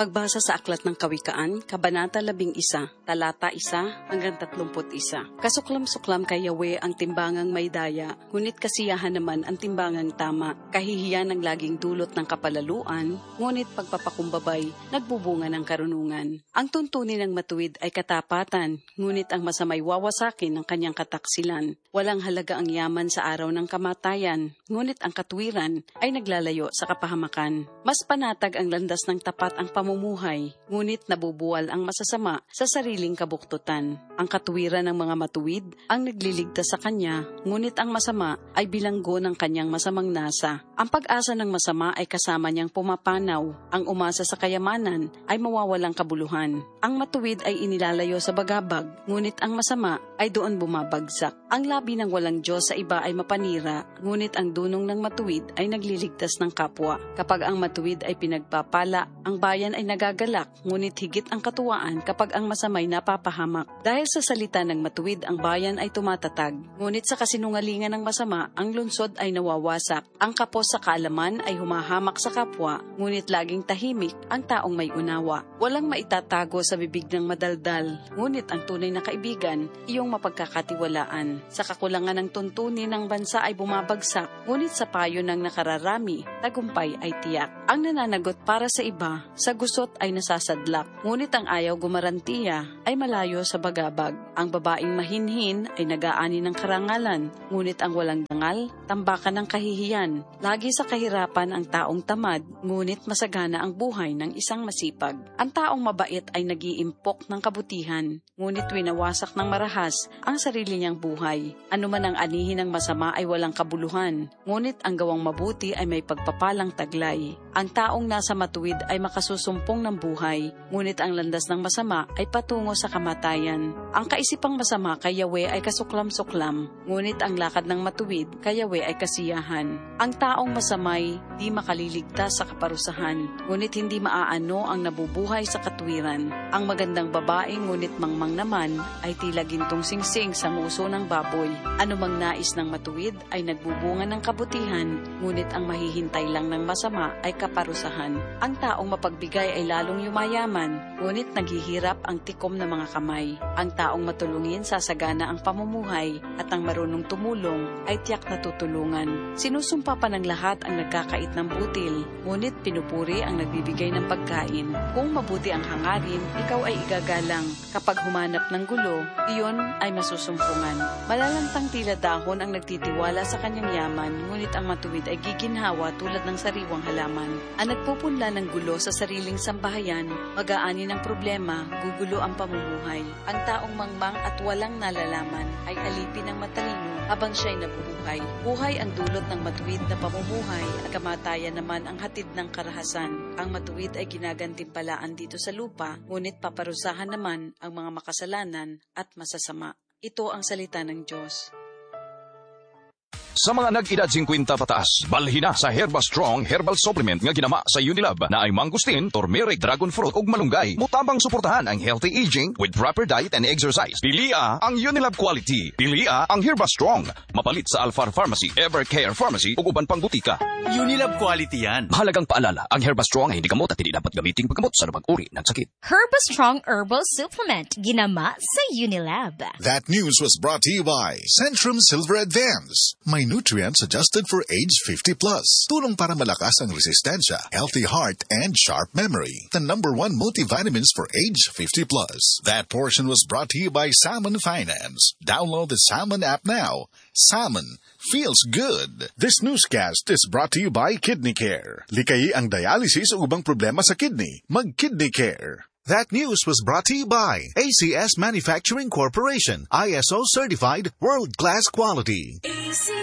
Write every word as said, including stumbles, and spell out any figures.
Pagbasa sa Aklat ng Kawikaan, Kabanata labing isa, Talata isa hanggang tatlumput isa. Kasuklam-suklam kay Yahweh ang timbangang may daya, ngunit kasiyahan naman ang timbangang tama. Kahihiyan ang laging dulot ng kapalaluan, ngunit pagpapakumbabay, nagbubunga ng karunungan. Ang tuntunin ng matuwid ay katapatan, ngunit ang masamay wawasakin ng kanyang kataksilan. Walang halaga ang yaman sa araw ng kamatayan, ngunit ang katwiran ay naglalayo sa kapahamakan. Mas panatag ang landas ng tapat ang pamumuhay, ngunit nabubuwal ang masasama sa sariling kabuktutan. Ang katuwiran ng mga matuwid ang nagliligtas sa kanya, ngunit ang masama ay bilanggo ng kanyang masamang nasa. Ang pag-asa ng masama ay kasama niyang pumapanaw. Ang umasa sa kayamanan ay mawawalang kabuluhan. Ang matuwid ay inilalayo sa bagabag, ngunit ang masama ay doon bumabagsak. Ang labi ng walang Diyos sa iba ay mapanira, ngunit ang dunong ng matuwid ay nagliligtas ng kapwa. Kapag ang matuwid ay pinagpapala, ang bayan ay nagagalak, ngunit higit ang katuwaan kapag ang masamay napapahamak. Dahil sa salita ng matuwid, ang bayan ay tumatatag, ngunit sa kasinungalingan ng masama, ang lungsod ay nawawasak. Ang kapos sa kaalaman ay humahamak sa kapwa, ngunit laging tahimik ang taong may unawa. Walang maitatago sa bibig ng madaldal, ngunit ang tunay na kaibigan, iyong mapagkakatiwalaan. Sa kakulangan ng tuntunin ng bansa ay bumabagsak, ngunit sa payo ng nakararami, tagumpay ay tiyak. Ang nananagot para sa iba, sa gusot ay nasasadlak, ngunit ang ayaw gumarantiya ay malayo sa bagabag. Ang babaeng mahinhin ay nag-aani ng karangalan, ngunit ang walang dangal, tambakan ng kahihiyan. Lagi sa kahirapan ang taong tamad, ngunit masagana ang buhay ng isang masipag. Ang taong mabait ay nag-iimpok ng kabutihan, ngunit winawasak ng marahas ang sarili niyang buhay. Ano man ang anihin ng masama ay walang kabuluhan, ngunit ang gawang mabuti ay may pagpapalang taglay. Ang taong nasa matuwid ay makasusumpong ng buhay, ngunit ang landas ng masama ay patungo sa kamatayan. Ang kaisipang masama kay Yahweh ay kasuklam-suklam, ngunit ang lakad ng matuwid kay Yahweh ay kasiyahan. Ang taong masamay di makaliligtas sa kaparusahan, ngunit hindi maaano ang nabubuhay sa katwiran. Ang magandang babae ngunit mangmang naman ay tila gintong singsing sa nguso ng baboy. Anumang nais ng matuwid ay nagbubunga ng kabutihan, ngunit ang mahihintay lang ng masama ay kaparusahan. Ang taong mapagbigay ay lalong yumayaman, ngunit naghihirap ang tikom ng mga kamay. Ang taong matulungin sasagana ang pamumuhay, at ang marunong tumulong ay tiyak na tutulungan. Sinusumpa pa ng lahat ang nagkakait ng butil, ngunit pinupuri ang nagbibigay ng pagkain. Kung mabuti ang hangarin, ikaw ay igagalang. Kapag humanap ng gulo, iyon ay masusumpungan. Malalantang tila dahon ang nagtitiwala sa kanyang yaman, ngunit ang matuwid ay giginhawa tulad ng sariwang halaman. Ang nagpupunla ng gulo sa sariling sambahayan, mag-aani ng problema, gugulo ang pamumuhay. Ang taong mangmang at walang nalalaman ay alipin ng matalino habang siya'y nabubuhay. Buhay ang dulot ng matuwid na pamumuhay, at kamatayan naman ang hatid ng karahasan. Ang matuwid ay ginagantimpalaan dito sa lupa, ngunit paparusahan naman ang mga makasalanan at masasama. Ito ang salita ng Diyos. Sa mga nag-edad fifty pataas, balhin na sa Herba Strong Herbal Supplement nga ginama sa Unilab na ay mangustin, turmeric, dragon fruit ug malunggay. Mutabang suportahan ang healthy aging with proper diet and exercise. Pilia ang Unilab quality. Pilia ang Herba Strong. Mapalit sa Alfar Pharmacy, Evercare Pharmacy ug uban pang butika. Unilab quality yan. Mahalagang paalala, ang Herba Strong ay hindi gamot at hindi dapat gamitin paggamot sa anumang uri ng sakit. Herba Strong Herbal Supplement, ginama sa Unilab. That news was brought to you by Centrum Silver Advance. May nutrients adjusted for age fifty plus. Tulong para malakas ang resistensya, healthy heart, and sharp memory. The number one multivitamins for age fifty plus. That portion was brought to you by Salmon Finance. Download the Salmon app now. Salmon feels good. This newscast is brought to you by Kidney Care. Likayi ang dialysis o ubang problema sa kidney. Mag-Kidney Care. That news was brought to you by A C S Manufacturing Corporation. I S O certified, world-class quality. A C